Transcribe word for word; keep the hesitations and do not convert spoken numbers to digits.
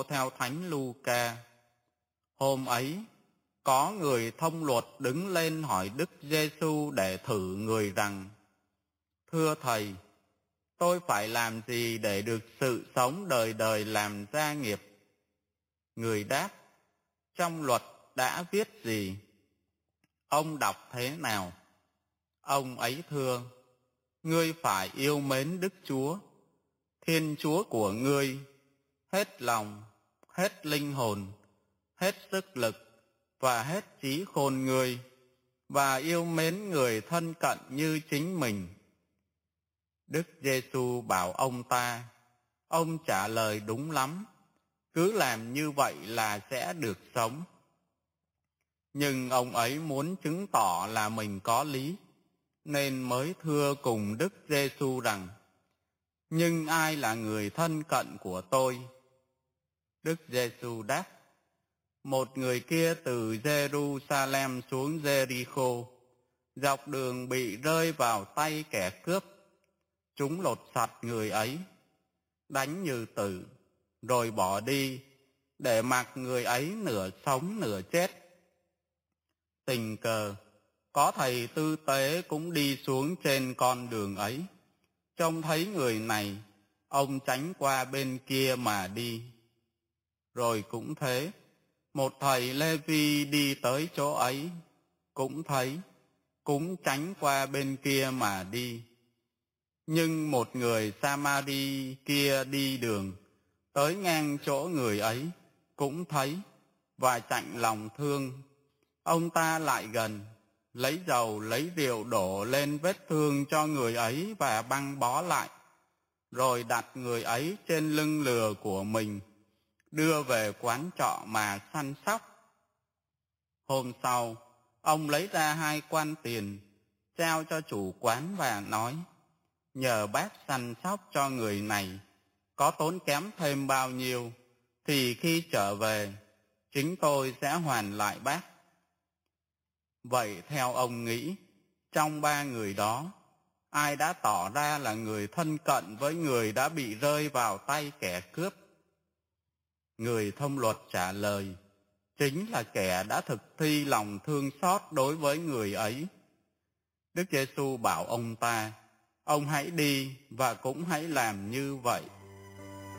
theo Thánh Luca. Hôm ấy, có người thông luật đứng lên hỏi Đức Giêsu để thử người rằng: Thưa Thầy, tôi phải làm gì để được sự sống đời đời làm gia nghiệp? Người đáp: Trong luật đã viết gì? Ông đọc thế nào? Ông ấy thưa: Ngươi phải yêu mến Đức Chúa, Thiên Chúa của ngươi, hết lòng, hết linh hồn, hết sức lực và hết trí khôn ngươi, và yêu mến người thân cận như chính mình. Đức Giêsu bảo ông ta: Ông trả lời đúng lắm, cứ làm như vậy là sẽ được sống. Nhưng ông ấy muốn chứng tỏ là mình có lý, nên mới thưa cùng Đức Giêsu rằng: Nhưng ai là người thân cận của tôi? Đức Giêsu đáp: Một người kia từ Jerusalem xuống Jericho, dọc đường bị rơi vào tay kẻ cướp. Chúng lột sạch người ấy, đánh như tử, rồi bỏ đi, để mặc người ấy nửa sống nửa chết. Tình cờ, có thầy tư tế cũng đi xuống trên con đường ấy. Trông thấy người này, ông tránh qua bên kia mà đi. Rồi cũng thế, một thầy Lê-vi đi tới chỗ ấy, cũng thấy, cũng tránh qua bên kia mà đi. Nhưng một người Sa-ma-ri kia đi đường, tới ngang chỗ người ấy, cũng thấy, và chạnh lòng thương. Ông ta lại gần, lấy dầu lấy rượu đổ lên vết thương cho người ấy và băng bó lại, rồi đặt người ấy trên lưng lừa của mình, đưa về quán trọ mà săn sóc. Hôm sau, ông lấy ra hai quan tiền, trao cho chủ quán và nói: Nhờ bác săn sóc cho người này, có tốn kém thêm bao nhiêu, thì khi trở về, chính tôi sẽ hoàn lại bác. Vậy theo ông nghĩ, trong ba người đó, ai đã tỏ ra là người thân cận với người đã bị rơi vào tay kẻ cướp? Người thông luật trả lời: Chính là kẻ đã thực thi lòng thương xót đối với người ấy. Đức Giêsu bảo ông ta: Ông hãy đi và cũng hãy làm như vậy.